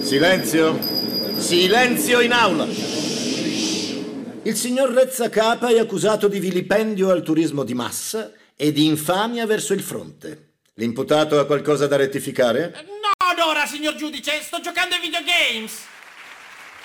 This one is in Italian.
Silenzio! Silenzio in aula! Il signor Rezzacapa è accusato di vilipendio al turismo di massa e di infamia verso il fronte. L'imputato ha qualcosa da rettificare? No, ora, signor giudice, sto giocando ai videogames!